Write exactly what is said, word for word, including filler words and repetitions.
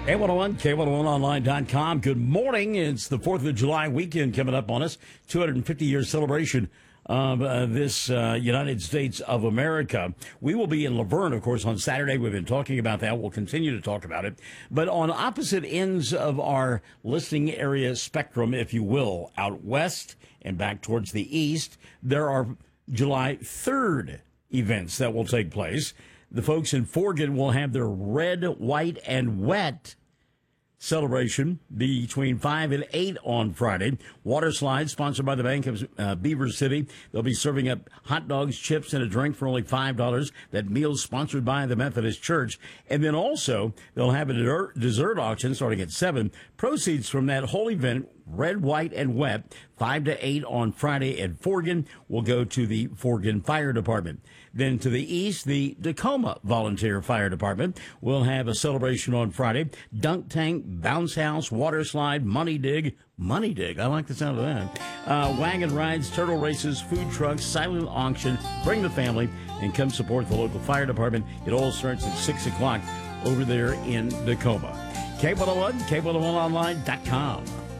K one oh one, K one oh one online dot com. Good morning. It's the fourth of July weekend coming up on us. two hundred fifty year celebration of uh, this uh, United States of America. We will be in Laverne, of course, on Saturday. We've been talking about that. We'll continue to talk about it. But on opposite ends of our listening area spectrum, if you will, out west and back towards the east, there are July third events that will take place. The folks in Forgan will have their red, white, and wet celebration between five and eight on Friday. Water slides sponsored by the Bank of uh, Beaver City. They'll be serving up hot dogs, chips, and a drink for only five dollars. That meal's sponsored by the Methodist Church. And then also, they'll have a dessert, dessert auction starting at seven. Proceeds from that whole event, red, white, and wet, five to eight on Friday at Forgan, will go to the Forgan Fire Department. Then to the east, the Tacoma Volunteer Fire Department will have a celebration on Friday. Dunk tank, bounce house, water slide, money dig. Money dig, I like the sound of that. Uh, wagon rides, turtle races, food trucks, silent auction. Bring the family and come support the local fire department. It all starts at six o'clock over there in Tacoma. K one oh one, K one oh one online dot com.